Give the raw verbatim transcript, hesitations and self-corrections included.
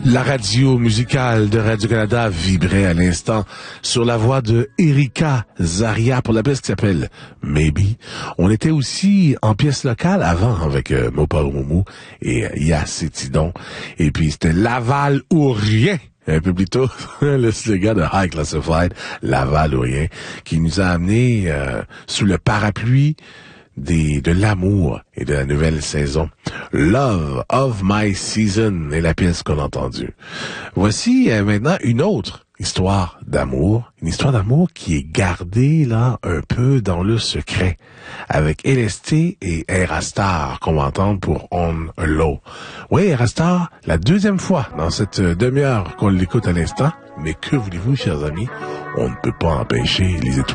La radio musicale de Radio-Canada vibrait à l'instant sur la voix de Erika Zaria pour la pièce qui s'appelle Maybe. On était aussi en pièce locale avant avec euh, Moparumu et euh, Yacetidon. Et puis c'était Laval ou rien. Un peu plus tôt, le slogan de High Classified, Laval ou rien, qui nous a amené euh, sous le parapluie des, de l'amour et de la nouvelle saison. Love of My Season est la pièce qu'on a entendue. Voici euh, maintenant une autre histoire d'amour, une histoire d'amour qui est gardée là un peu dans le secret, avec L S T et Erastar qu'on va entendre pour On a Low. Oui, Erastar, la deuxième fois dans cette demi-heure qu'on l'écoute à l'instant, mais que voulez-vous, chers amis, on ne peut pas empêcher les étoiles